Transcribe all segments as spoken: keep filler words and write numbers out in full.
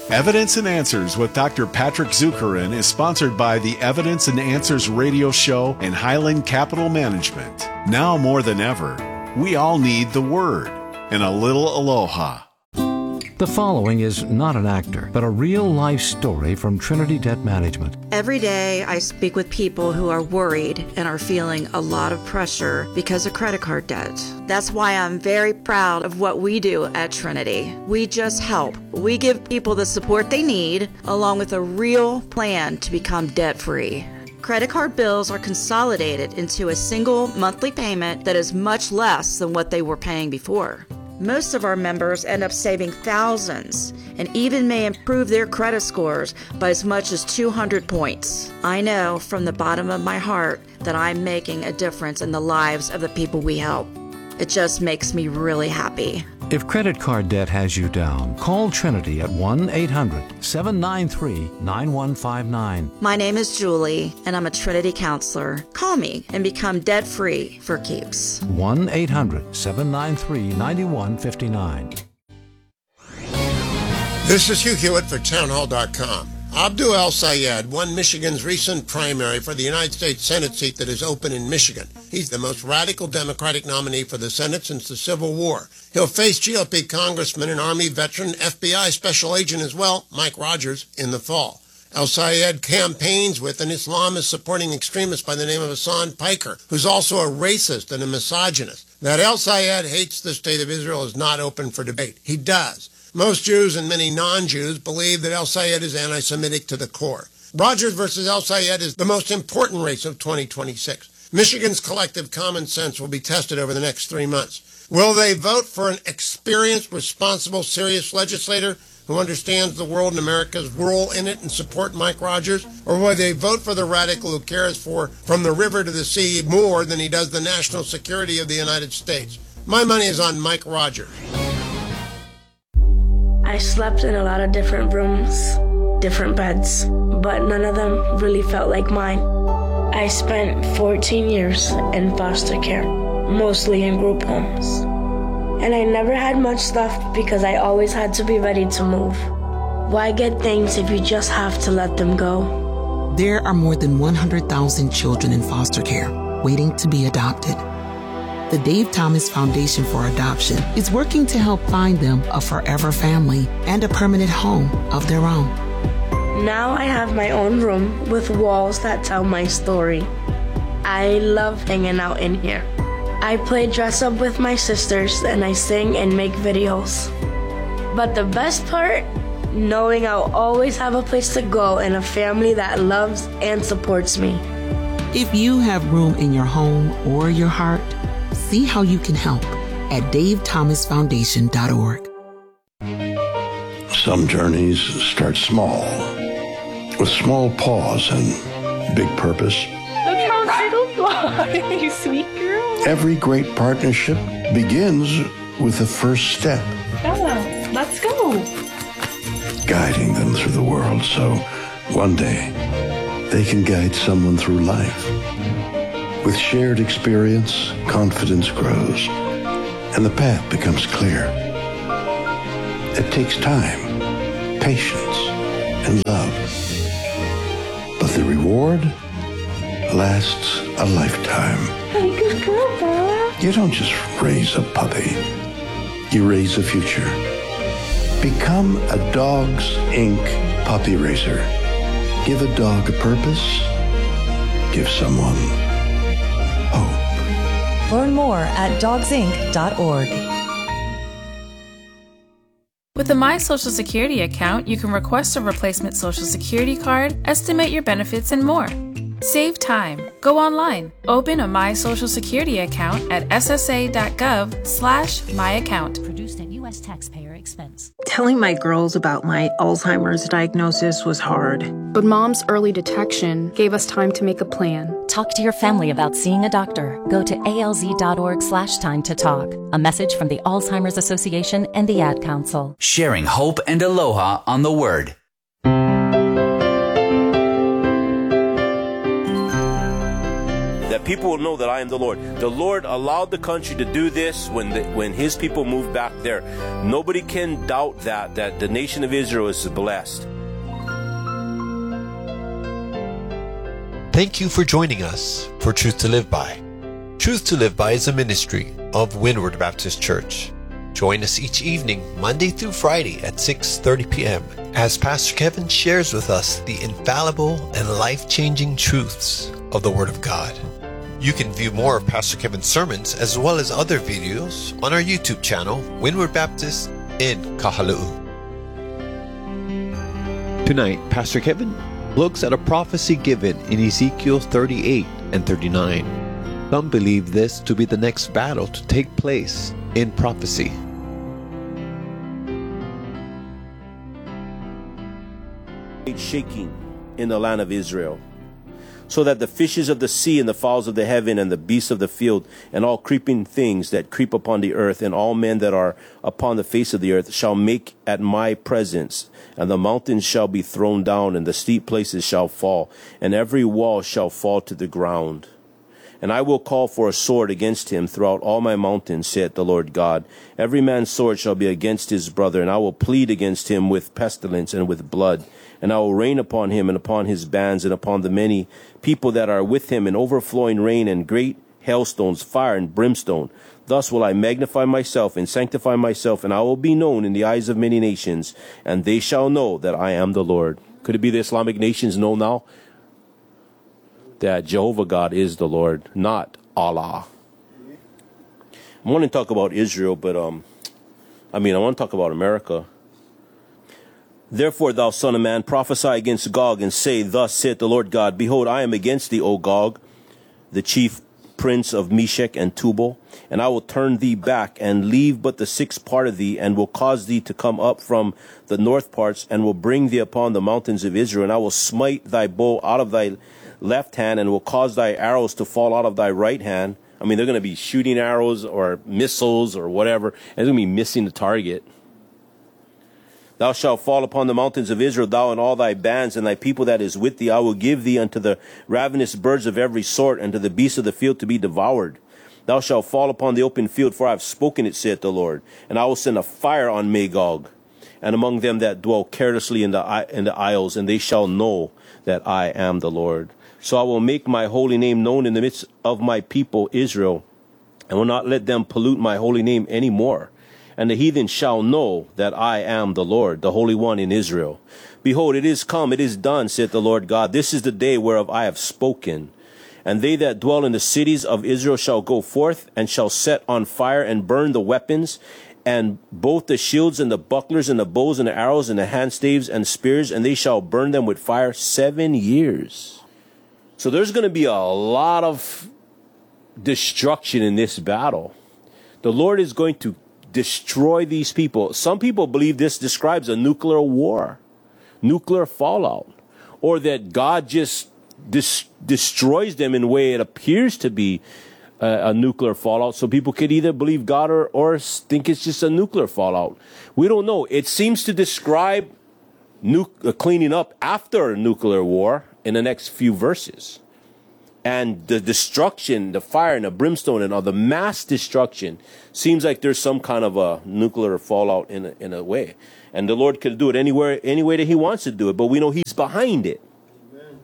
Evidence and Answers with Doctor Patrick Zukeran is sponsored by the Evidence and Answers radio show and Highland Capital Management. Now more than ever, we all need the Word and a little aloha. The following is not an actor, but a real-life story from Trinity Debt Management. Every day I speak with people who are worried and are feeling a lot of pressure because of credit card debt. That's why I'm very proud of what we do at Trinity. We just help. We give people the support they need, along with a real plan to become debt-free. Credit card bills are consolidated into a single monthly payment that is much less than what they were paying before. Most of our members end up saving thousands and even may improve their credit scores by as much as two hundred points. I know from the bottom of my heart that I'm making a difference in the lives of the people we help. It just makes me really happy. If credit card debt has you down, call Trinity at one eight hundred seven nine three nine one five nine. My name is Julie, and I'm a Trinity counselor. Call me and become debt-free for keeps. one eight hundred seven nine three nine one five nine. This is Hugh Hewitt for townhall dot com. Abdul El-Sayed won Michigan's recent primary for the United States Senate seat that is open in Michigan. He's the most radical Democratic nominee for the Senate since the Civil War. He'll face G O P Congressman and Army veteran, F B I special agent as well, Mike Rogers, in the fall. El-Sayed campaigns with an Islamist supporting extremist by the name of Hassan Piker, who's also a racist and a misogynist. That El-Sayed hates the state of Israel is not open for debate. He does. Most Jews and many non-Jews believe that El-Sayed is anti-Semitic to the core. Rogers versus El-Sayed is the most important race of twenty twenty-six. Michigan's collective common sense will be tested over the next three months. Will they vote for an experienced, responsible, serious legislator who understands the world and America's role in it and support Mike Rogers? Or will they vote for the radical who cares for, from the river to the sea, more than he does the national security of the United States? My money is on Mike Rogers. I slept in a lot of different rooms, different beds, but none of them really felt like mine. I spent fourteen years in foster care, mostly in group homes. And I never had much left because I always had to be ready to move. Why get things if you just have to let them go? There are more than one hundred thousand children in foster care waiting to be adopted. The Dave Thomas Foundation for Adoption is working to help find them a forever family and a permanent home of their own. Now I have my own room with walls that tell my story. I love hanging out in here. I play dress up with my sisters and I sing and make videos. But the best part, knowing I'll always have a place to go and a family that loves and supports me. If you have room in your home or your heart, see how you can help at dave thomas foundation dot org. Some journeys start small, with small pause and big purpose. Look how little you are, you sweet girl. Every great partnership begins with the first step. Bella, let's go. Guiding them through the world so one day they can guide someone through life. With shared experience, confidence grows, and the path becomes clear. It takes time, patience, and love. But the reward lasts a lifetime. Hey, good girl, Bella. You don't just raise a puppy. You raise a future. Become a Dogs Incorporated puppy raiser. Give a dog a purpose. Give someone hope. Learn more at dogs inc dot org. With a My Social Security account, you can request a replacement Social Security card, estimate your benefits, and more. Save time. Go online. Open a My Social Security account at s s a dot gov slash my account. Produced at U S taxpayer expense. Telling my girls about my Alzheimer's diagnosis was hard. But Mom's early detection gave us time to make a plan. Talk to your family about seeing a doctor. Go to A L Z dot org slash time to talk. A message from the Alzheimer's Association and the Ad Council. Sharing hope and aloha on the Word. that people will know that I am the Lord. The Lord allowed the country to do this when the, when his people moved back there. Nobody can doubt that, that the nation of Israel is blessed. Thank you for joining us for Truth to Live By. Truth to Live By is a ministry of Windward Baptist Church. Join us each evening, Monday through Friday at six thirty p.m. as Pastor Kevin shares with us the infallible and life-changing truths of the Word of God. You can view more of Pastor Kevin's sermons as well as other videos on our YouTube channel, Windward Baptist in Kahaluu. Tonight, Pastor Kevin looks at a prophecy given in Ezekiel thirty-eight and thirty-nine. Some believe this to be the next battle to take place in prophecy. Shaking in the land of Israel, so that the fishes of the sea and the fowls of the heaven and the beasts of the field and all creeping things that creep upon the earth and all men that are upon the face of the earth shall make at my presence, and the mountains shall be thrown down, and the steep places shall fall, and every wall shall fall to the ground. And I will call for a sword against him throughout all my mountains, saith the Lord God. Every man's sword shall be against his brother, and I will plead against him with pestilence and with blood. And I will rain upon him and upon his bands and upon the many people that are with him in overflowing rain and great hailstones, fire and brimstone. Thus will I magnify myself and sanctify myself, and I will be known in the eyes of many nations, and they shall know that I am the Lord. Could it be the Islamic nations know now that Jehovah God is the Lord, not Allah? I want to talk about Israel, but um, I mean, I want to talk about America. Therefore, thou son of man, prophesy against Gog, and say, Thus saith the Lord God, Behold, I am against thee, O Gog, the chief prince of Meshech and Tubal, and I will turn thee back, and leave but the sixth part of thee, and will cause thee to come up from the north parts, and will bring thee upon the mountains of Israel, and I will smite thy bow out of thy left hand, and will cause thy arrows to fall out of thy right hand. I mean, they're going to be shooting arrows or missiles or whatever, and they're going to be missing the target. Thou shalt fall upon the mountains of Israel, thou and all thy bands, and thy people that is with thee. I will give thee unto the ravenous birds of every sort, and to the beasts of the field to be devoured. Thou shalt fall upon the open field, for I have spoken it, saith the Lord. And I will send a fire on Magog, and among them that dwell carelessly in the, in the isles, and they shall know that I am the Lord. So I will make my holy name known in the midst of my people Israel, and will not let them pollute my holy name any more. And the heathen shall know that I am the Lord, the Holy One in Israel. Behold, it is come, it is done, saith the Lord God. This is the day whereof I have spoken. And they that dwell in the cities of Israel shall go forth, and shall set on fire and burn the weapons, and both the shields and the bucklers and the bows and the arrows and the handstaves and spears, and they shall burn them with fire seven years. So there's going to be a lot of destruction in this battle. The Lord is going to destroy these people. Some people believe this describes a nuclear war, nuclear fallout, or that God just dis- destroys them in a way it appears to be a, a nuclear fallout. So people could either believe God or, or think it's just a nuclear fallout. We don't know. It seems to describe nu- uh, cleaning up after a nuclear war in the next few verses. And the destruction, the fire and the brimstone and all the mass destruction seems like there's some kind of a nuclear fallout in a, in a way. And the Lord could do it anywhere, any way that he wants to do it, but we know he's behind it. Amen.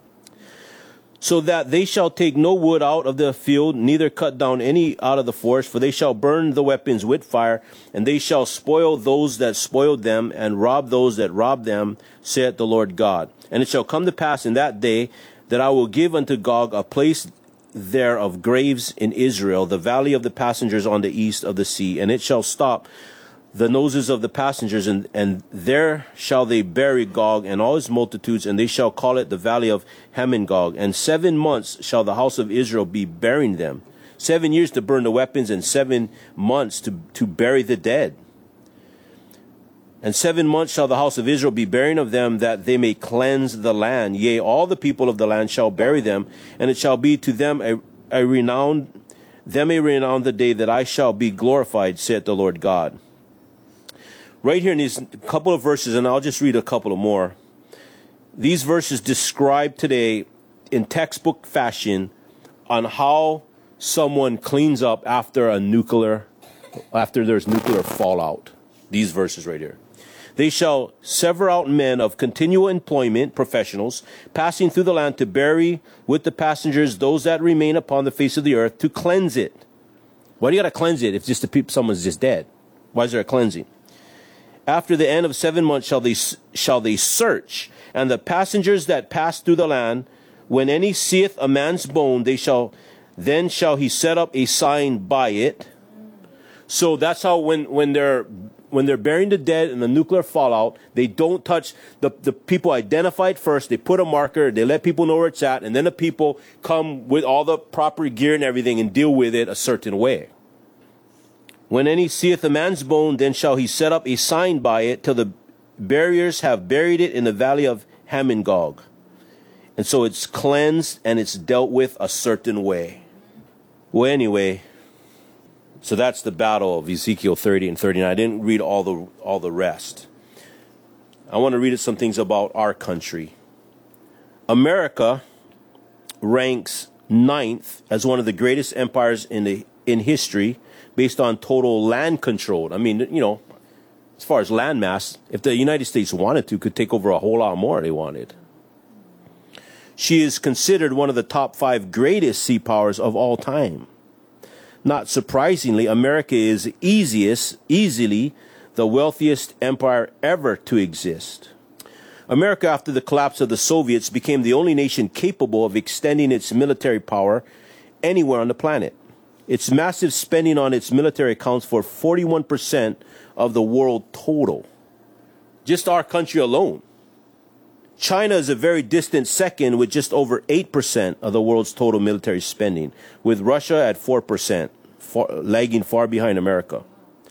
So that they shall take no wood out of the field, neither cut down any out of the forest, for they shall burn the weapons with fire, and they shall spoil those that spoiled them, and rob those that robbed them, saith the Lord God. And it shall come to pass in that day that I will give unto Gog a place there of graves in Israel, the valley of the passengers on the east of the sea, and it shall stop the noses of the passengers, and, and there shall they bury Gog and all his multitudes, and they shall call it the valley of Hamon-Gog. And seven months shall the house of Israel be burying them. Seven years to burn the weapons, and seven months to, to bury the dead. And seven months shall the house of Israel be burying of them, that they may cleanse the land. Yea, all the people of the land shall bury them, and it shall be to them a, a renowned, them a renown the day that I shall be glorified, saith the Lord God. Right here in these couple of verses, and I'll just read a couple of more. These verses describe today, in textbook fashion, on how someone cleans up after a nuclear, after there's nuclear fallout. These verses right here. They shall sever out men of continual employment, professionals, passing through the land to bury with the passengers those that remain upon the face of the earth, to cleanse it. Why do you got to cleanse it if just the people, someone's just dead? Why is there a cleansing? After the end of seven months shall they shall they search, and the passengers that pass through the land, when any seeth a man's bone, they shall then shall he set up a sign by it. So that's how when when they're when they're burying the dead in the nuclear fallout, they don't touch the the people identified first. They put a marker, they let people know where it's at, and then the people come with all the proper gear and everything and deal with it a certain way. When any seeth a man's bone, then shall he set up a sign by it till the buriers have buried it in the valley of Hamongog. And so it's cleansed and it's dealt with a certain way. Well, anyway, so that's the battle of Ezekiel thirty and thirty-nine. I didn't read all the all the rest. I want to read some things about our country. America ranks ninth as one of the greatest empires in the in history, based on total land control. I mean, you know, as far as land mass, if the United States wanted to, could take over a whole lot more if they wanted. She is considered one of the top five greatest sea powers of all time. Not surprisingly, America is easiest, easily the wealthiest empire ever to exist. America, after the collapse of the Soviets, became the only nation capable of extending its military power anywhere on the planet. Its massive spending on its military accounts for forty-one percent of the world total. Just our country alone. China is a very distant second with just over eight percent of the world's total military spending, with Russia at four percent, far, lagging far behind America.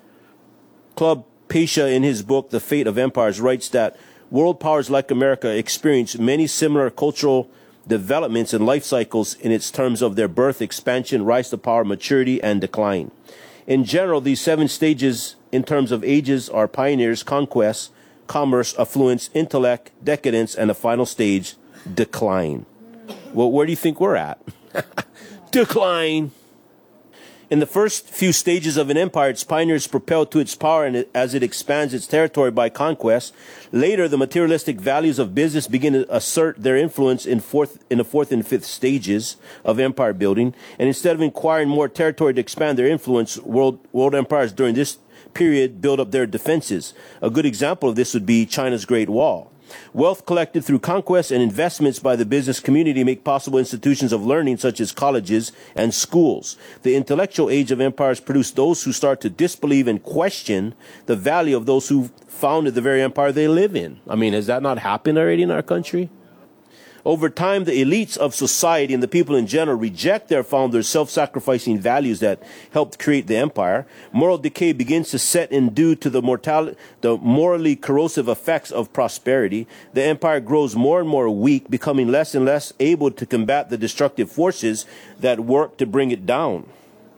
Club Pasha, in his book, The Fate of Empires, writes that world powers like America experience many similar cultural developments and life cycles in its terms of their birth, expansion, rise to power, maturity, and decline. In general, these seven stages in terms of ages are pioneers, conquest, commerce, affluence, intellect, decadence, and the final stage, decline. Well, where do you think we're at? Decline. In the first few stages of an empire, its pioneers propelled to its power and as it expands its territory by conquest. Later, the materialistic values of business begin to assert their influence in fourth, in the fourth and fifth stages of empire building. And instead of acquiring more territory to expand their influence, world, world empires during this period build up their defenses. A good example of this would be China's Great Wall. Wealth collected through conquest and investments by the business community make possible institutions of learning such as colleges and schools. The intellectual age of empires produced those who start to disbelieve and question the value of those who founded the very empire they live in. I mean, has that not happened already in our country? Over time, the elites of society and the people in general reject their founders' self-sacrificing values that helped create the empire. Moral decay begins to set in due to the, mortal- the morally corrosive effects of prosperity. The empire grows more and more weak, becoming less and less able to combat the destructive forces that work to bring it down.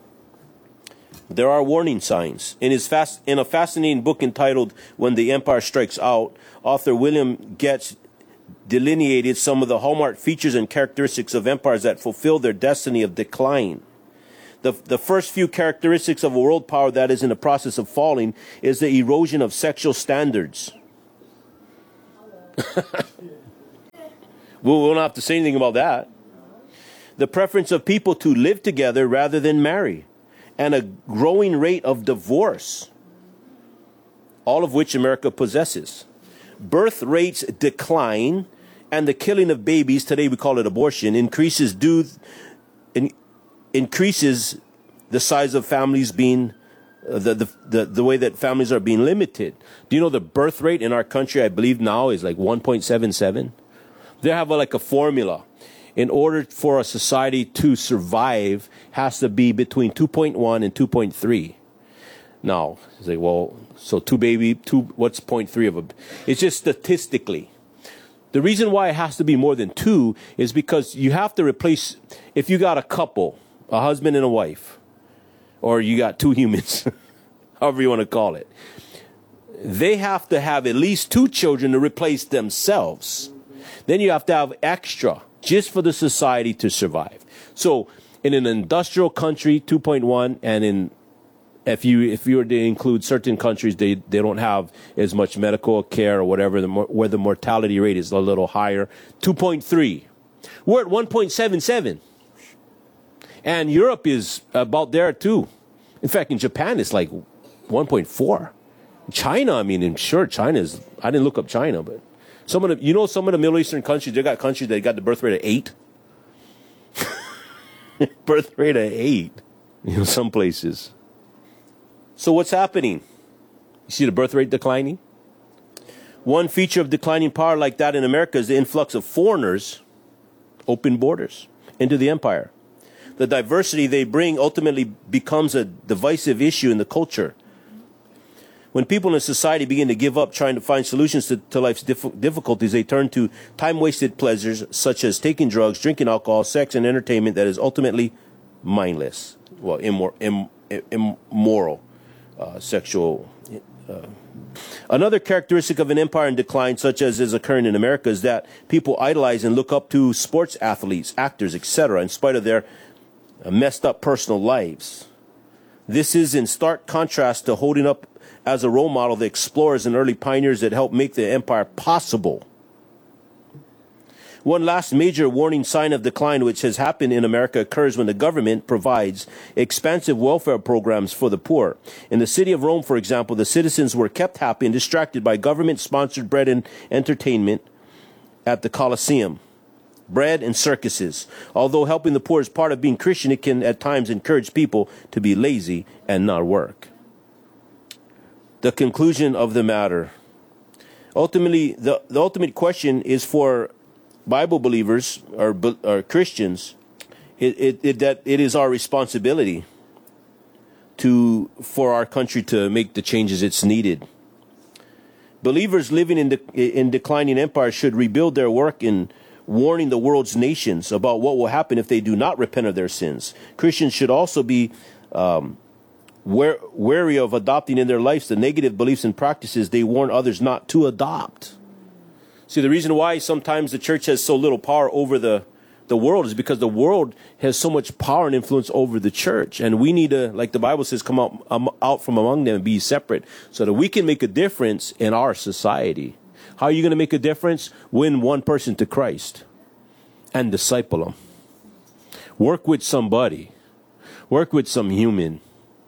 There are warning signs. In his fast, in a fascinating book entitled When the Empire Strikes Out, author William Getz delineated some of the hallmark features and characteristics of empires that fulfill their destiny of decline. The, the first few characteristics of a world power that is in the process of falling is the erosion of sexual standards. We'll, we don't have to say anything about that. The preference of people to live together rather than marry, and a growing rate of divorce, all of which America possesses. Birth rates decline, and the killing of babies, today we call it abortion, increases due in, increases the size of families being uh, the, the the the way that families are being limited. Do you know the birth rate in our country, I believe now, is like one point seven seven? They have a, like a formula. In order for a society to survive, has to be between two point one and two point three. Now, it's like, well, so two baby, two, what's zero point three of a, it's just statistically. The reason why it has to be more than two is because you have to replace, if you got a couple, a husband and a wife, or you got two humans, however you want to call it, they have to have at least two children to replace themselves. Then you have to have extra, just for the society to survive. So In an industrial country, two point one, and in if you if you were to include certain countries, they, they don't have as much medical care or whatever, the more, where the mortality rate is a little higher, two point three. We're at one point seven seven. And Europe is about there too. In fact, in Japan, it's like one point four. China, I mean, I'm sure China is, I didn't look up China, but some of the, you know, some of the Middle Eastern countries, they got countries that got the birth rate of eight. Birth rate of eight. You know, some places. So what's happening? You see the birth rate declining? One feature of declining power like that in America is the influx of foreigners, open borders, into the empire. The diversity they bring ultimately becomes a divisive issue in the culture. When people in a society begin to give up trying to find solutions to, to life's diff- difficulties, they turn to time-wasted pleasures such as taking drugs, drinking alcohol, sex, and entertainment that is ultimately mindless. Well, immor- Im- immoral. Uh, sexual. Uh. Another characteristic of an empire in decline, such as is occurring in America, is that people idolize and look up to sports athletes, actors, et cetera, in spite of their uh, messed up personal lives. This is in stark contrast to holding up as a role model the explorers and early pioneers that helped make the empire possible. One last major warning sign of decline which has happened in America occurs when the government provides expansive welfare programs for the poor. In the city of Rome, for example, the citizens were kept happy and distracted by government-sponsored bread and entertainment at the Colosseum. Bread and circuses. Although helping the poor is part of being Christian, it can at times encourage people to be lazy and not work. The conclusion of the matter. Ultimately, the, the ultimate question is for Bible believers or, or Christians, it, it, it, that it is our responsibility to for our country to make the changes it's needed. Believers living in, de, in declining empires should rebuild their work in warning the world's nations about what will happen if they do not repent of their sins. Christians should also be um, wary of adopting in their lives the negative beliefs and practices they warn others not to adopt. See, the reason why sometimes the church has so little power over the, the world is because the world has so much power and influence over the church. And we need to, like the Bible says, come out, um, out from among them and be separate so that we can make a difference in our society. How are you going to make a difference? Win one person to Christ and disciple them. Work with somebody. Work with some human.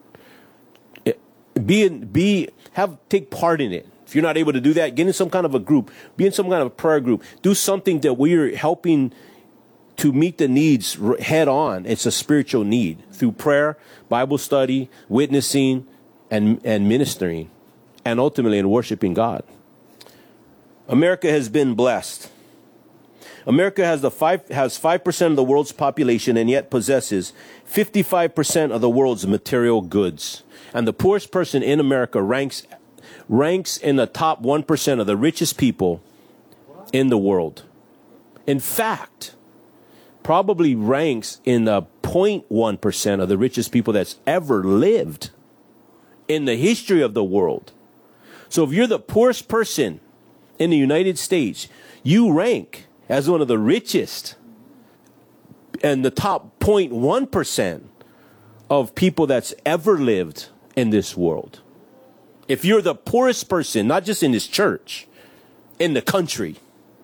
Be, be, have, take part in it. If you're not able to do that, get in some kind of a group, be in some kind of a prayer group, do something that we're helping to meet the needs head on. It's a spiritual need through prayer, Bible study, witnessing, and, and ministering, and ultimately in worshiping God. America has been blessed. America has the five has five percent of the world's population and yet possesses fifty-five percent of the world's material goods. And the poorest person in America ranks ranks in the top one percent of the richest people in the world. In fact, probably ranks in the zero point one percent of the richest people that's ever lived in the history of the world. So if you're the poorest person in the United States, you rank as one of the richest and the top zero point one percent of people that's ever lived in this world. If you're the poorest person, not just in this church, in the country,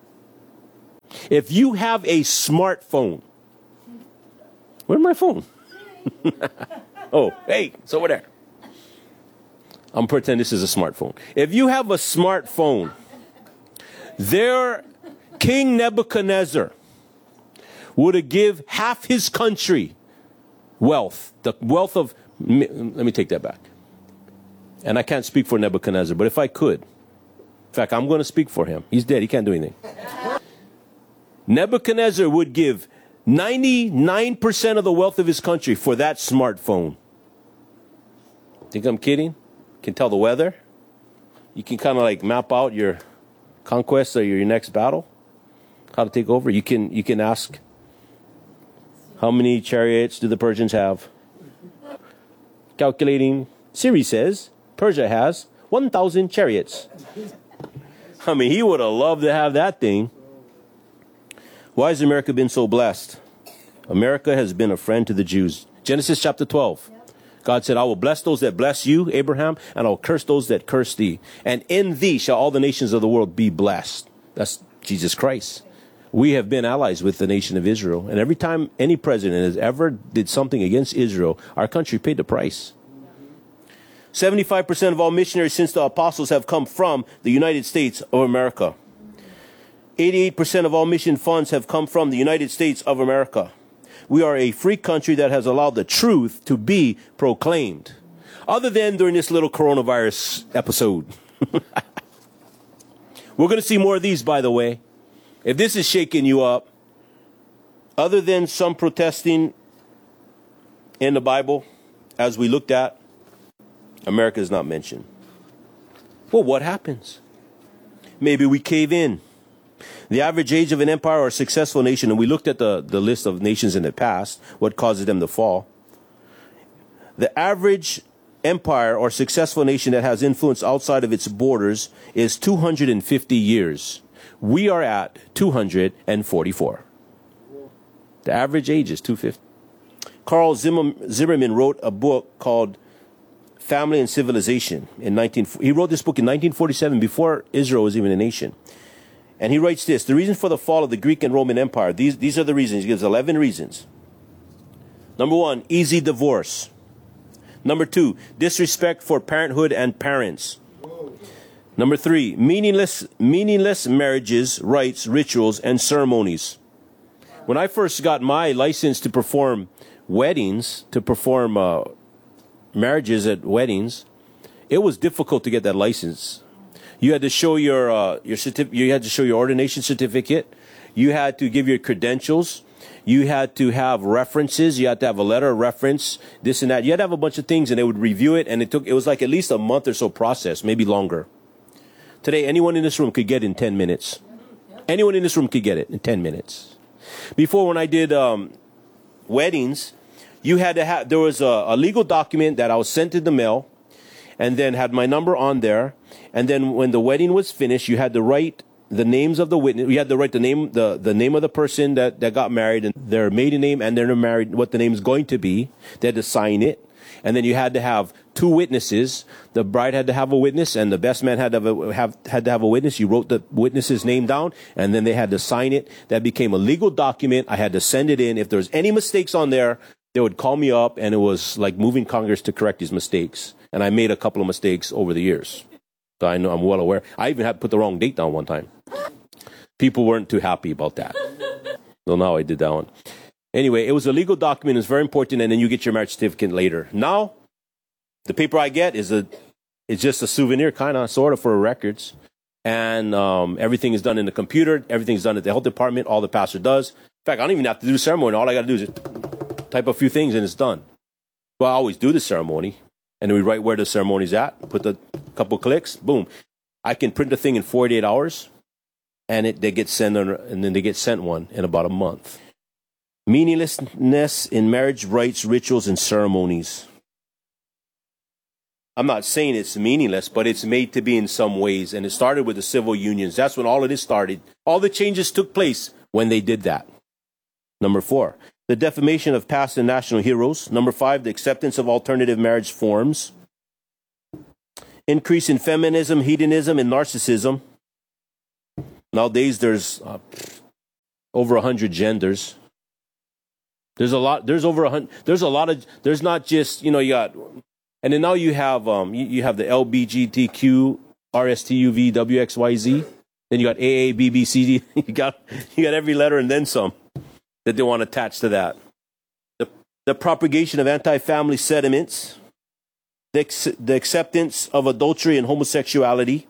if you have a smartphone, where's my phone? Oh, hey, it's over there. I'm pretending this is a smartphone. If you have a smartphone, their King Nebuchadnezzar would have give half his country wealth, the wealth of, let me take that back. And I can't speak for Nebuchadnezzar, but if I could, in fact, I'm going to speak for him. He's dead. He can't do anything. Nebuchadnezzar would give ninety-nine percent of the wealth of his country for that smartphone. Think I'm kidding? Can tell the weather. You can kind of like map out your conquest or your next battle, how to take over. You can, you can ask, how many chariots do the Persians have? Calculating. Siri says Persia has one thousand chariots. I mean, he would have loved to have that thing. Why has America been so blessed? America has been a friend to the Jews. Genesis chapter twelve. God said, I will bless those that bless you, Abraham, and I'll curse those that curse thee. And in thee shall all the nations of the world be blessed. That's Jesus Christ. We have been allies with the nation of Israel. And every time any president has ever did something against Israel, our country paid the price. seventy-five percent of all missionaries since the apostles have come from the United States of America. eighty-eight percent of all mission funds have come from the United States of America. We are a free country that has allowed the truth to be proclaimed. Other than during this little coronavirus episode. We're going to see more of these, by the way. If this is shaking you up, other than some protesting in the Bible, as we looked at, America is not mentioned. Well, what happens? Maybe we cave in. The average age of an empire or a successful nation, and we looked at the, the list of nations in the past, what causes them to fall. The average empire or successful nation that has influence outside of its borders is two hundred fifty years. We are at two hundred forty-four. The average age is two hundred fifty. Carl Zimmerman wrote a book called Family and Civilization in nineteen. He wrote this book in nineteen forty-seven, before Israel was even a nation. And he writes this: the reason for the fall of the Greek and Roman Empire. These these are the reasons. He gives eleven reasons. Number one, easy divorce. Number two, disrespect for parenthood and parents. Number three, meaningless meaningless marriages, rites, rituals, and ceremonies. When I first got my license to perform weddings, to perform uh, marriages at weddings, it was difficult to get that license. You had to show your uh, your certif- you had to show your ordination certificate. You had to give your credentials. You had to have references. You had to have a letter of reference, this and that. You had to have a bunch of things, and they would review it. And it took it was like at least a month or so process, maybe longer. Today, anyone in this room could get it in ten minutes. Anyone in this room could get it in ten minutes. Before, when I did um, weddings, you had to have there was a, a legal document that I was sent in the mail, and then had my number on there. And then when the wedding was finished, you had to write the names of the witness. You had to write the name, the, the name of the person that, that got married, and their maiden name, and their married, what the name is going to be. They had to sign it. And then you had to have two witnesses. The bride had to have a witness, and the best man had to have, a, have had to have a witness. You wrote the witness's name down, and then they had to sign it. That became a legal document. I had to send it in. If there was any mistakes on there, they would call me up, and it was like moving Congress to correct these mistakes. And I made a couple of mistakes over the years. So I know, I'm well aware. I even had to put the wrong date down one time. People weren't too happy about that. So now I did that one. Anyway, it was a legal document. It's very important, and then you get your marriage certificate later. Now, the paper I get is a, it's just a souvenir, kind of, sort of, for records. And um, everything is done in the computer. Everything's done at the health department. All the pastor does. In fact, I don't even have to do the ceremony. All I got to do is type a few things, and it's done. Well, I always do the ceremony. And then we write where the ceremony's at, put the couple clicks, boom. I can print the thing in forty-eight hours, and it they get sent on, and then they get sent one in about a month. Meaninglessness in marriage rites, rituals, and ceremonies. I'm not saying it's meaningless, but it's made to be in some ways, and it started with the civil unions. That's when all of this started. All the changes took place when they did that. Number four, the defamation of past and national heroes. Number five, the acceptance of alternative marriage forms. Increase in feminism, hedonism, and narcissism. Nowadays, there's uh, over a hundred genders. There's a lot. There's over a hundred. There's a lot of. There's not just you know you got, and then now you have um you, you have the L B G T Q, R S T U V, W X Y Z. Then you got A A, B B, C D. You got you got every letter and then some that they want to attach to that. The, the propagation of anti-family sentiments, the, ex, the acceptance of adultery and homosexuality,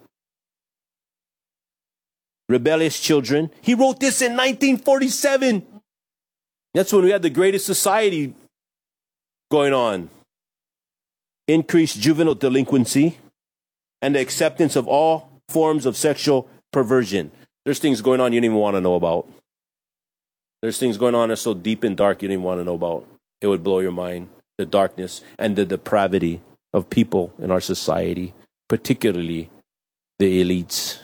rebellious children. He wrote this in nineteen forty-seven. That's when we had the greatest society going on. Increased juvenile delinquency and the acceptance of all forms of sexual perversion. There's things going on you don't even want to know about. There's things going on that are so deep and dark you don't even want to know about. It would blow your mind. The darkness and the depravity of people in our society, particularly the elites.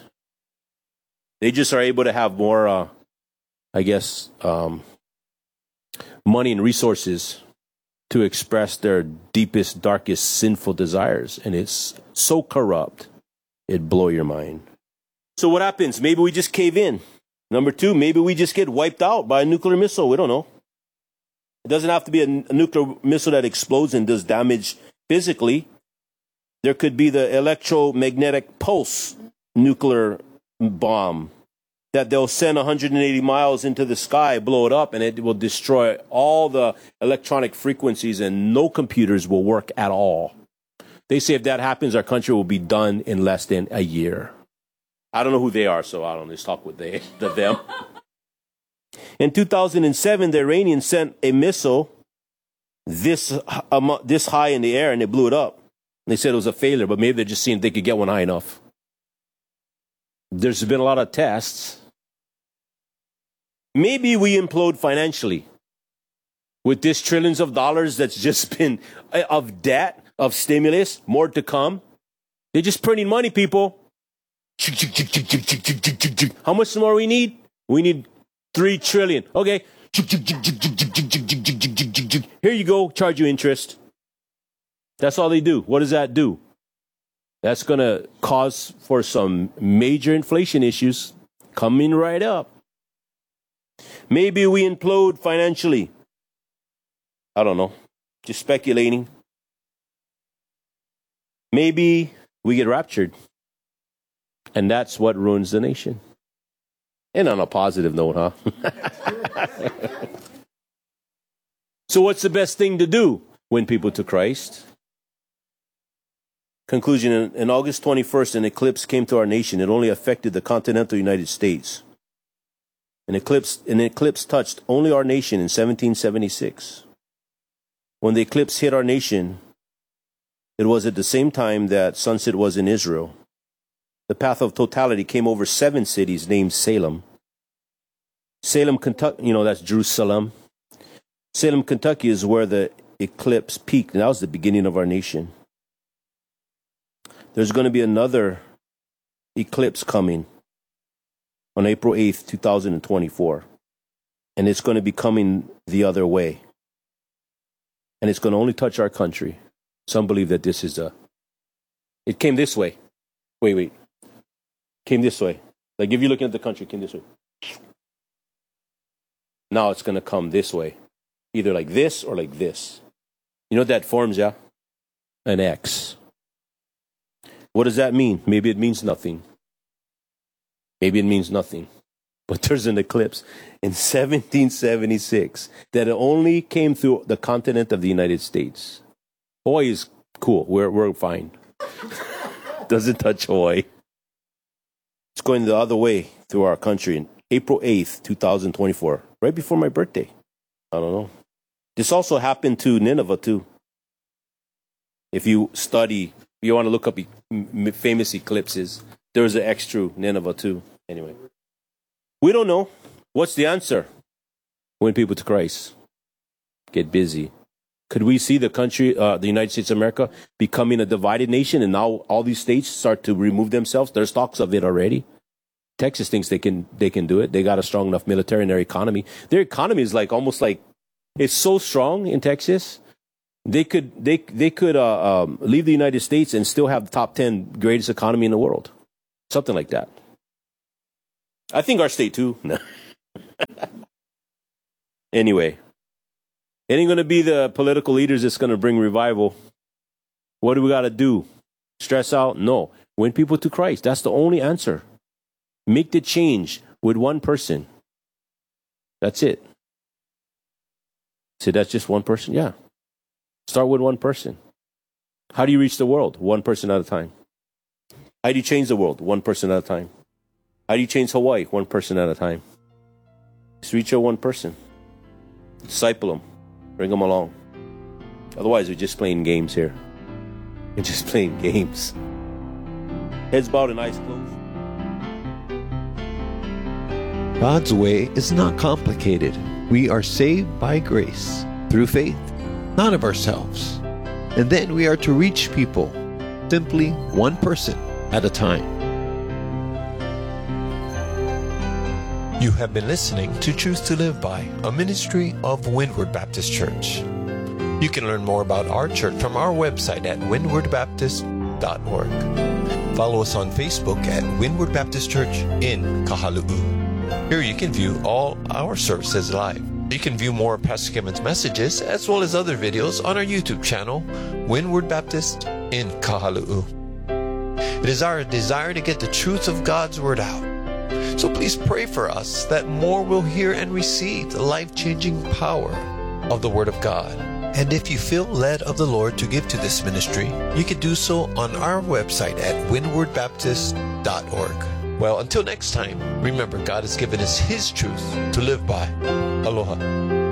They just are able to have more, uh, I guess, um, money and resources to express their deepest, darkest, sinful desires. And it's so corrupt, it'd blow your mind. So what happens? Maybe we just cave in. Number two, maybe we just get wiped out by a nuclear missile. We don't know. It doesn't have to be a, a nuclear missile that explodes and does damage physically. There could be the electromagnetic pulse nuclear bomb that they'll send one hundred eighty miles into the sky, blow it up, and it will destroy all the electronic frequencies and no computers will work at all. They say if that happens, our country will be done in less than a year. I don't know who they are, so I don't just talk with they, the them. In two thousand seven, the Iranians sent a missile this, um, this high in the air, and they blew it up. They said it was a failure, but maybe they're just seeing if they could get one high enough. There's been a lot of tests. Maybe we implode financially with this trillions of dollars that's just been of debt, of stimulus, more to come. They're just printing money, people. How much more we need? We need three trillion. Okay. Here you go. Charge you interest. That's all they do. What does that do? That's going to cause for some major inflation issues coming right up. Maybe we implode financially. I don't know. Just speculating. Maybe we get raptured. And that's what ruins the nation. And on a positive note, huh? So what's the best thing to do? Win people to Christ. Conclusion, in, in August twenty-first, an eclipse came to our nation. It only affected the continental United States. An eclipse, an eclipse touched only our nation in seventeen seventy-six. When the eclipse hit our nation, it was at the same time that sunset was in Israel. The path of totality came over seven cities named Salem. Salem, Kentucky, you know, that's Jerusalem. Salem, Kentucky is where the eclipse peaked, and that was the beginning of our nation. There's going to be another eclipse coming on April eighth, two thousand twenty-four. And it's going to be coming the other way. And it's going to only touch our country. Some believe that this is a... It came this way. Wait, wait. Came this way. Like if you're looking at the country, it came this way. Now it's going to come this way. Either like this or like this. You know what that forms, yeah? An X. What does that mean? Maybe it means nothing. Maybe it means nothing. But there's an eclipse in seventeen seventy-six that only came through the continent of the United States. Hawaii is cool. We're, we're fine. Doesn't touch Hawaii. It's going the other way through our country in April eighth, two thousand twenty-four, right before my birthday. I don't know. This also happened to Nineveh, too. If you study, if you want to look up e- famous eclipses, there was an X true Nineveh, too. Anyway, we don't know. What's the answer? Win people to Christ. Get busy. Could we see the country, uh, the United States of America, becoming a divided nation, and now all these states start to remove themselves? There's talks of it already. Texas thinks they can they can do it. They got a strong enough military in their economy. Their economy is like almost like it's so strong in Texas. They could they they could uh, um, leave the United States and still have the top ten greatest economy in the world, something like that. I think our state too. Anyway. It ain't going to be the political leaders that's going to bring revival. What do we got to do? Stress out? No. Win people to Christ. That's the only answer. Make the change with one person. That's it. So that's just one person? Yeah. Start with one person. How do you reach the world? One person at a time. How do you change the world? One person at a time. How do you change Hawaii? One person at a time. Just reach out one person. Disciple them. Bring them along. Otherwise, we're just playing games here. We're just playing games. Heads bowed and eyes closed. God's way is not complicated. We are saved by grace, through faith, not of ourselves. And then we are to reach people, simply one person at a time. You have been listening to Truth to Live By, a ministry of Windward Baptist Church. You can learn more about our church from our website at windward baptist dot org. Follow us on Facebook at Windward Baptist Church in Kahalu'u. Here you can view all our services live. You can view more of Pastor Kevin's messages as well as other videos on our YouTube channel, Windward Baptist in Kahalu'u. It is our desire to get the truth of God's Word out. So please pray for us that more will hear and receive the life-changing power of the Word of God. And if you feel led of the Lord to give to this ministry, you can do so on our website at windward baptist dot org. Well, until next time, remember God has given us His truth to live by. Aloha.